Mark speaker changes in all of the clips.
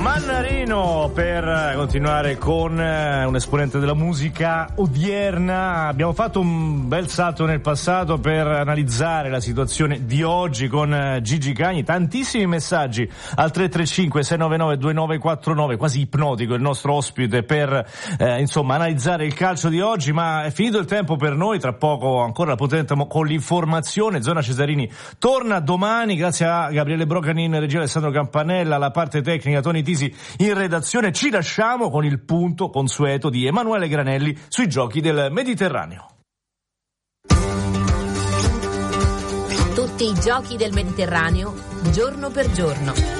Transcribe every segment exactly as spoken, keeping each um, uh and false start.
Speaker 1: Mannarino per continuare con un esponente della musica odierna. Abbiamo fatto un bel salto nel passato per analizzare la situazione di oggi con Gigi Cagni. Tantissimi messaggi al tre tre cinque sei nove nove due nove quattro nove, quasi ipnotico il nostro ospite per eh, insomma analizzare il calcio di oggi, ma è finito il tempo per noi. Tra poco ancora la potente con l'informazione. Zona Cesarini torna domani, grazie a Gabriele Brocani in regia, Alessandro Campanella, la parte tecnica, Toni Tisi in redazione. Ci lasciamo con il punto consueto di Emanuele Granelli sui giochi del Mediterraneo.
Speaker 2: Tutti i giochi del Mediterraneo, giorno per giorno.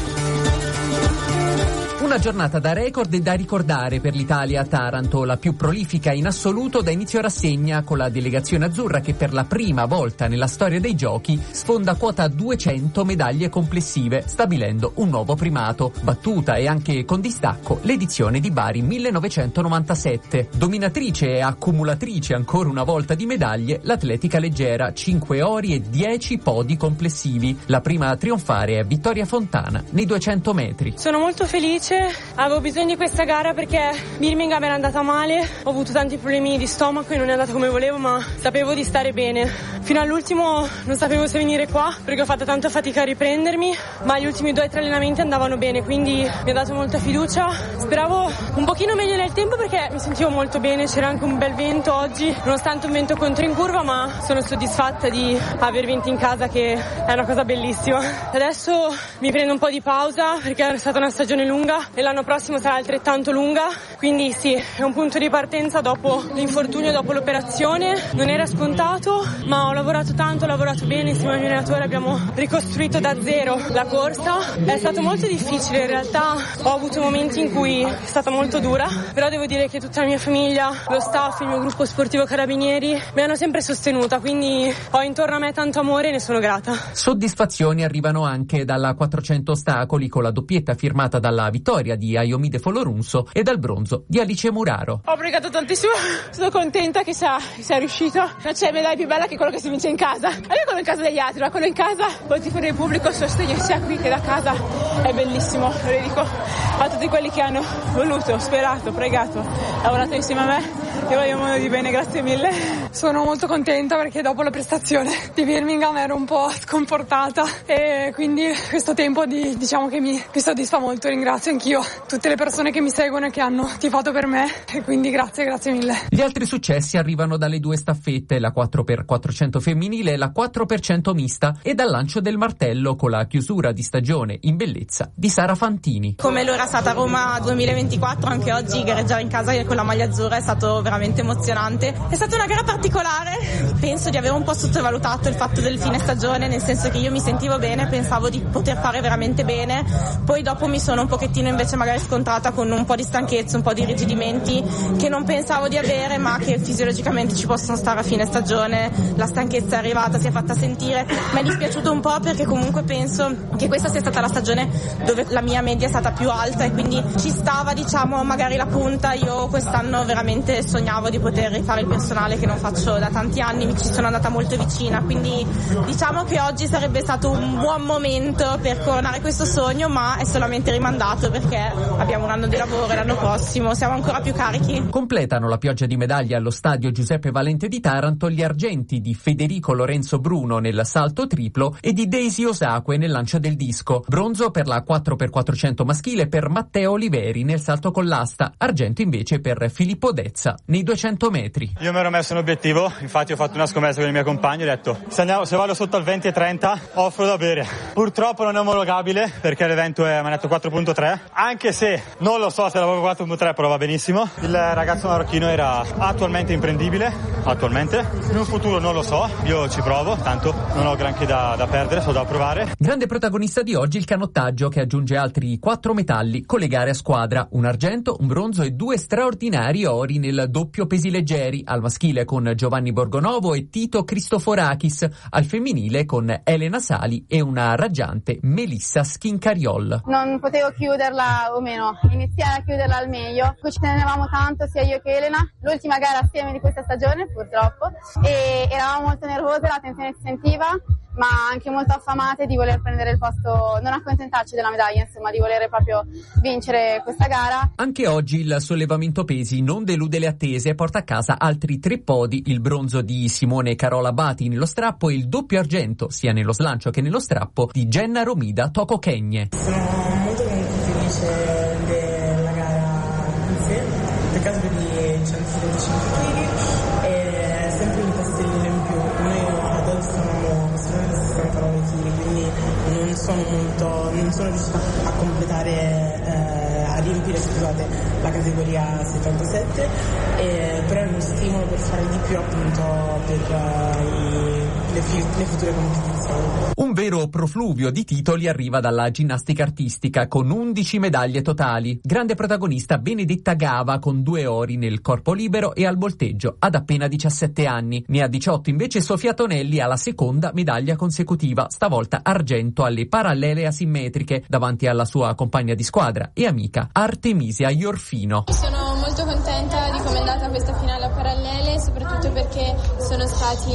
Speaker 3: Una giornata da record e da ricordare per l'Italia a Taranto, la più prolifica in assoluto da inizio rassegna, con la delegazione azzurra che per la prima volta nella storia dei giochi sfonda quota duecento medaglie complessive, stabilendo un nuovo primato. Battuta e anche con distacco l'edizione di Bari millenovecentonovantasette. Dominatrice e accumulatrice ancora una volta di medaglie, l'atletica leggera, cinque ori e dieci podi complessivi. La prima a trionfare è Vittoria Fontana nei duecento metri.
Speaker 4: Sono molto felice. Avevo bisogno di questa gara perché Birmingham era andata male, ho avuto tanti problemi di stomaco e non è andata come volevo, ma sapevo di stare bene. Fino all'ultimo non sapevo se venire qua perché ho fatto tanta fatica a riprendermi, ma gli ultimi due o tre allenamenti andavano bene, quindi mi ha dato molta fiducia. Speravo un pochino meglio nel tempo perché mi sentivo molto bene, c'era anche un bel vento oggi, nonostante un vento contro in curva, ma sono soddisfatta di aver vinto in casa, che è una cosa bellissima. Adesso mi prendo un po' di pausa perché è stata una stagione lunga e l'anno prossimo sarà altrettanto lunga, quindi sì, è un punto di partenza dopo l'infortunio, dopo l'operazione. Non era scontato, ma ho lavorato tanto, ho lavorato bene insieme al mio allenatore, abbiamo ricostruito da zero la corsa. È stato molto difficile, in realtà ho avuto momenti in cui è stata molto dura, però devo dire che tutta la mia famiglia, lo staff, il mio gruppo sportivo Carabinieri mi hanno sempre sostenuta, quindi ho intorno a me tanto amore e ne sono grata.
Speaker 3: Soddisfazioni arrivano anche dalla quattrocento ostacoli, con la doppietta firmata dalla vittoria di Ayomide Folorunso e dal bronzo di Alice Muraro.
Speaker 5: Ho pregato tantissimo, sono contenta che sia, che sia riuscito. Non c'è medaglia più bella che quello che si vince in casa. Non è quello in casa degli altri, ma quello in casa, col tifo del pubblico, il sostegno sia qui che da casa, è bellissimo. Lo dedico a tutti quelli che hanno voluto, sperato, pregato, lavorato insieme a me. Io voglio un mondo di bene, grazie mille.
Speaker 4: Sono molto contenta perché dopo la prestazione di Birmingham ero un po' sconfortata e quindi questo tempo di, diciamo che mi, mi soddisfa molto. Ringrazio anch'io tutte le persone che mi seguono e che hanno tifato per me, e quindi grazie, grazie mille.
Speaker 3: Gli altri successi arrivano dalle due staffette, la quattro per quattrocento femminile e la quattro per cento mista, e dal lancio del martello con la chiusura di stagione in bellezza di Sara Fantini.
Speaker 6: Come lo era stata Roma duemilaventiquattro, anche oggi gareggiare in casa con la maglia azzurra è stato veramente emozionante. È stata una gara particolare, penso di aver un po' sottovalutato il fatto del fine stagione, nel senso che io mi sentivo bene, pensavo di poter fare veramente bene, poi dopo mi sono un pochettino invece magari scontrata con un po' di stanchezza, un po' di rigidimenti che non pensavo di avere, ma che fisiologicamente ci possono stare a fine stagione. La stanchezza è arrivata, si è fatta sentire, mi è dispiaciuto un po' perché comunque penso che questa sia stata la stagione dove la mia media è stata più alta e quindi ci stava, diciamo, magari la punta. Io quest'anno veramente sognavo di poter rifare il personale che non faccio da tanti anni, mi ci sono andata molto vicina, quindi diciamo che oggi sarebbe stato un buon momento per coronare questo sogno, ma è solamente rimandato perché abbiamo un anno di lavoro e l'anno prossimo siamo ancora più carichi.
Speaker 3: Completano la pioggia di medaglie allo stadio Giuseppe Valente di Taranto gli argenti di Federico Lorenzo Bruno nel salto triplo e di Daisy Osakwe nel lancio del disco, bronzo per la quattro per quattrocento maschile per Matteo Oliveri nel salto con l'asta, argento invece per Filippo Dezza nei duecento metri.
Speaker 7: Io mi ero messo un obiettivo, infatti ho fatto una scommessa con i miei compagni, ho detto se, andiamo, se vado sotto al venti e trenta offro da bere. Purtroppo non è omologabile perché l'evento è, mi ha detto quattro virgola tre, anche se non lo so se l'avevo quattro virgola tre, però va benissimo. Il ragazzo marocchino era attualmente imprendibile, attualmente, in un futuro non lo so, io ci provo, tanto non ho granché da, da perdere, so da provare.
Speaker 3: Grande protagonista di oggi il canottaggio, che aggiunge altri quattro metalli con le gare a squadra, un argento, un bronzo e due straordinari ori nel doppio pesi leggeri, al maschile con Giovanni Borgonovo e Tito Cristoforakis, al femminile con Elena Sali e una raggiante Melissa Schincariol.
Speaker 8: Non potevo chiuderla, o meno iniziare a chiuderla al meglio, ci tenevamo tanto sia io che Elena, l'ultima gara assieme di questa stagione purtroppo, e eravamo molto nervose, la tensione si sentiva, ma anche molto affamate di voler prendere il posto, non accontentarci della medaglia, insomma, di volere proprio vincere questa gara.
Speaker 3: Anche oggi il sollevamento pesi non delude le attese e porta a casa altri tre podi: il bronzo di Simone Carola Bati nello strappo e il doppio argento, sia nello slancio che nello strappo, di Jenna Romida Toco Kegne.
Speaker 9: Sono molto felice della gara in sé, per caso di centosettantacinque chili e sempre un castellino in più. Noi ad oggi stavamo sessantanove chili, quindi non sono molto, non sono riuscita a completare, eh, a riempire, scusate, la categoria settantasette, eh, però è uno stimolo per fare di più appunto per uh, i, le, le future competizioni.
Speaker 3: Un vero profluvio di titoli arriva dalla ginnastica artistica con undici medaglie totali. Grande protagonista Benedetta Gava con due ori nel corpo libero e al volteggio ad appena diciassette anni. Ne ha diciotto invece Sofia Tonelli alla seconda medaglia consecutiva, stavolta argento alle parallele asimmetriche davanti alla sua compagna di squadra e amica Artemisia Iorfino.
Speaker 10: Sono molto contenta di come è andata questa finale a parallele, soprattutto perché sono stati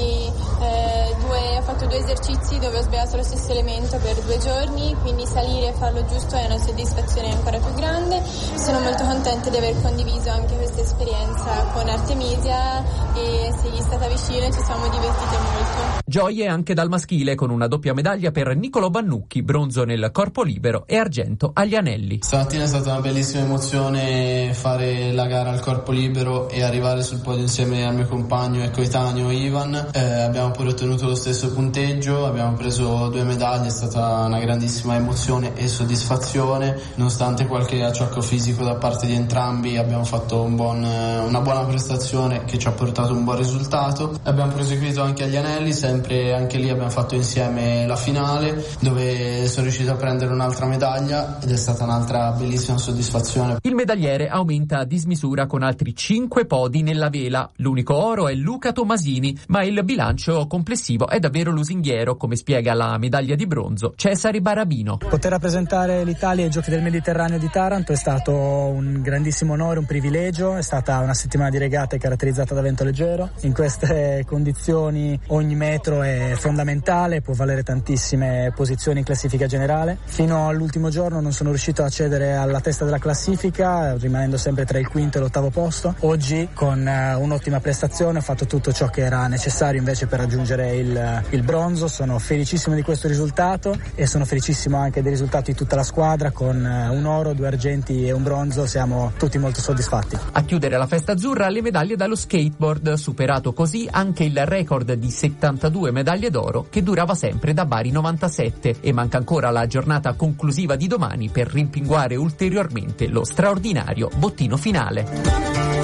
Speaker 10: eh, due, ho fatto due esercizi dove ho sbagliato lo stesso elemento per due giorni, quindi salire e farlo giusto è una soddisfazione ancora più grande. Sono molto contenta di aver condiviso anche questa esperienza con Artemisia e se gli è stata vicino ci siamo divertite molto.
Speaker 3: Gioie anche dal maschile con una doppia medaglia per Niccolò Bannucchi, bronzo nel corpo libero e argento agli anelli.
Speaker 11: Stamattina è stata una bellissima emozione fare la gara al corpo libero e arrivare sul podio insieme al mio compagno e coetaneo Ivan. Eh, abbiamo pure ottenuto lo stesso punteggio, abbiamo preso due medaglie, è stata una grandissima emozione e soddisfazione. Nonostante qualche acciacco fisico da parte di entrambi, abbiamo fatto un buon, una buona prestazione che ci ha portato un buon risultato. Abbiamo proseguito anche agli anelli, sempre anche lì abbiamo fatto insieme la finale, dove sono riuscito a prendere un'altra medaglia ed è stata un'altra bellissima soddisfazione.
Speaker 3: Il medagliere aumenta a dismisura con altri cinque podi nella vela. L'unico oro è Luca Tomasini, ma il bilancio complessivo è davvero lusinghiero, come spiega la medaglia di bronzo Cesare Barabino.
Speaker 12: Poter rappresentare l'Italia ai Giochi del Mediterraneo di Taranto è stato un grandissimo onore, un privilegio. È stata una settimana di regate caratterizzata da vento leggero. In queste condizioni ogni metro è fondamentale, può valere tantissime posizioni in classifica generale. Fino all'ultimo giorno non sono riuscito a accedere alla testa della classifica, rimanendo sempre tra il quinto e l'ottavo posto. Oggi con uh, un'ottima prestazione ho fatto tutto ciò che era necessario invece per raggiungere il, il bronzo. Sono felicissimo di questo risultato e sono felicissimo anche dei risultati di tutta la squadra. Con uh, un oro, due argenti e un bronzo siamo tutti molto soddisfatti.
Speaker 3: A chiudere la festa azzurra le medaglie dallo skateboard, superato così anche il record di settantadue medaglie d'oro che durava sempre da Bari novantasette, e manca ancora la giornata conclusiva di domani per rimpinguare ulteriormente lo straordinario bottino finale.